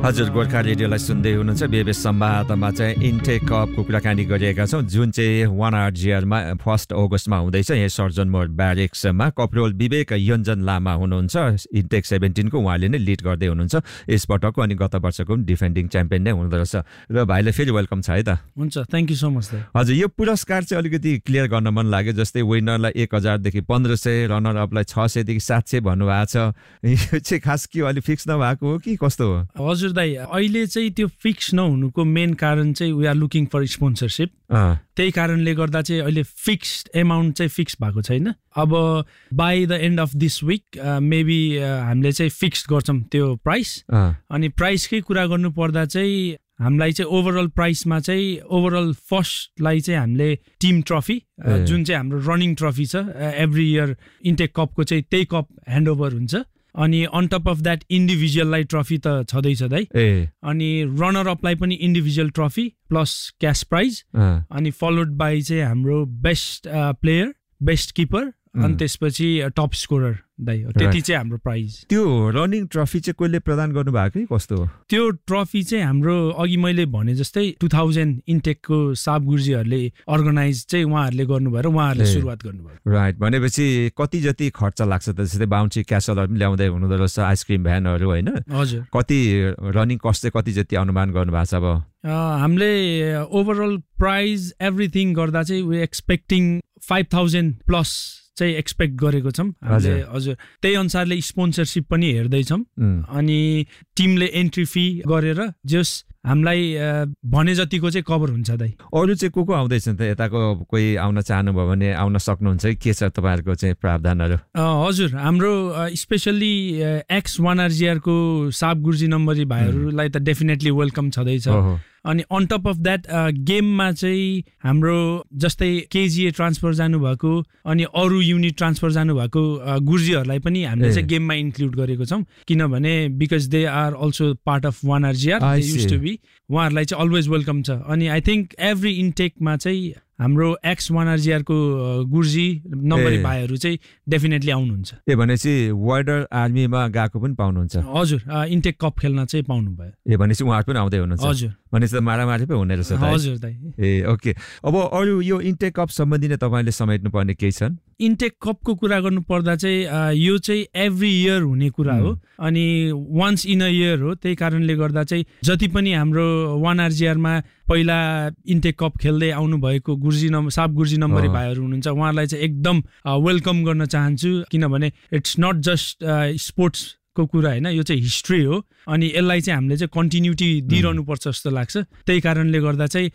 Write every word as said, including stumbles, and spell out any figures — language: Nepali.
हजुर गोर्खा रेडियोलाई सुन्दै हुनुहुन्छ। बेबेस संवादमा चाहिँ इन्टेक कपको कुराकानी गरिएका छौँ, जुन चाहिँ वान आरजिआरमा फर्स्ट अगस्तमा हुँदैछ यहाँ सर्जन मोड ब्यारेक्समा। कपरोल विवेक योन्जन लामा हुनुहुन्छ, इन्टेक सेभेन्टिनको उहाँले नै लिड गर्दै हुनुहुन्छ यसपटकको, अनि गत वर्षको पनि डिफेन्डिङ च्याम्पियन नै हुँदो रहेछ। र भाइलाई फेरि वेलकम छ है त। हुन्छ, थ्याङ्क यू सो मच। हजुर, यो पुरस्कार चाहिँ अलिकति क्लियर गर्न मन लाग्यो, जस्तै विनरलाई एक हजारदेखि पन्ध्र सय, रनर अपलाई छ सयदेखि सात सय भन्नुभएको छ। यो चाहिँ खास के अलि फिक्स नभएको हो कि कस्तो हो? हजुर दाइ, अहिले चाहिँ त्यो फिक्स नहुनुको मेन कारण चाहिँ we are looking for sponsorship. त्यही कारणले गर्दा चाहिँ अहिले फिक्स्ड एमाउन्ट चाहिँ फिक्स भएको छैन। अब by the and of this week maybe हामीले चाहिँ फिक्स गर्छौँ त्यो प्राइस। अनि प्राइसकै कुरा गर्नु पर्दा चाहिँ हामीलाई चाहिँ ओभरअल प्राइसमा चाहिँ ओभरअल फर्स्टलाई चाहिँ हामीले टिम ट्रफी, जुन चाहिँ हाम्रो रनिङ ट्रफी छ एभ्री इयर इन्टेक कपको चाहिँ त्यही कप ह्यान्डओभर हुन्छ। अनि on top of that इन्डिभिजुअललाई trophy त छँदैछ दाइ। अनि रनर अपलाई पनि individual trophy plus cash price, अनि फलोड बाई चाहिँ हाम्रो बेस्ट प्लेयर, बेस्ट किपर, अनि त्यसपछि टप स्कोरर दाइ। त्यति चाहिँ हाम्रो प्राइज। त्यो रनिङ ट्रफी चाहिँ कसले प्रदान गर्नुभएको कि कस्तो हो? त्यो ट्रफी चाहिँ हाम्रो अघि मैले भने जस्तै टु थाउजन्ड इन्टेकको साब गुर्जीहरूले अर्गनाइज चाहिँ उहाँहरूले गर्नुभयो र उहाँहरूले सुरुवात गर्नुभयो। राइट, भनेपछि कति जति खर्च लाग्छ त? जस्तै बााउन्सी क्यासलहरू पनि ल्याउँदै हुनुहुँदो रहेछ, आइसक्रिम भ्यानहरू होइन? हजुर। कति रनिङ कस्ट चाहिँ कति जति अनुमान गर्नुभएको छ? अब हामीले ओभरअल प्राइज एभ्रिथिङ गर्दा चाहिँ we expecting five thousand plus चाहिँ एक्सपेक्ट गरेको छौँ हामीले। हजुर, त्यही अनुसारले स्पोन्सरसिप पनि हेर्दैछौँ। अनि टिमले एन्ट्री फी गरेर जस हामीलाई भने जतिको चाहिँ कभर हुन्छ दाइ। अरू चाहिँ को को आउँदैछ त? यताको कोही आउन चाहनुभयो भने आउन सक्नुहुन्छ कि के छ तपाईँहरूको चाहिँ प्रावधानहरू? हजुर, हाम्रो स्पेसल्ली एक्स वान आरजिआरको साब गुर्जी नम्बरी भाइहरूलाई त डेफिनेटली वेलकम छँदैछ। अनि अन टप अफ द्याट गेममा चाहिँ हाम्रो जस्तै केजिए ट्रान्सफर जानुभएको अनि अरू युनिट ट्रान्सफर जानुभएको गुर्जीहरूलाई पनि हामीले चाहिँ गेममा इन्क्लुड गरेको छौँ, किनभने because they are also part of one आरजिआर, they use to be. उहाँहरूलाई चाहिँ अलवेज वेलकम छ। अनि आई थिङ्क एभ्री इन्टेकमा चाहिँ हाम्रो एक्स वान आरजिआरको गुर्जी नम्बरी भाइहरू चाहिँ डेफिनेटली आउनुहुन्छ। ए भनेपछि वाइडर आर्मीमा गएको पनि पाउनुहुन्छ? हजुर, इन्टेक कप खेल्न चाहिँ पाउनु भयो। ए भनेपछि उहाँहरू पनि आउँदै हुनुहुन्छ? हजुर। भनेपछि त मारामारी पो हुने रहेछ। हजुर दाइ। ए ओके। अब अरू यो इन्टेक कप सम्बन्धी नै तपाईँले समेट्नु पर्ने केही छन्? इन्टेक कपको कुरा गर्नु पर्दा चाहिँ यो चाहिँ एभ्री इयर हुने कुरा हो, अनि वान्स इन अ इयर हो। त्यही कारणले गर्दा चाहिँ जति पनि हाम्रो वान आरजिआरमा पहिला इन्टेक कप खेल्दै आउनु भएको गुर्जी नम्बर साब गुर्जी नम्बरी भाइहरू हुनुहुन्छ, उहाँहरूलाई चाहिँ एकदम वेलकम गर्न चाहन्छु, किनभने इट्स नट जस्ट स्पोर्ट्स को कुरा होइन, यो चाहिँ हिस्ट्री हो। अनि यसलाई चाहिँ हामीले चाहिँ कन्टिन्युटी दिइरहनु पर्छ जस्तो लाग्छ। त्यही कारणले गर्दा चाहिँ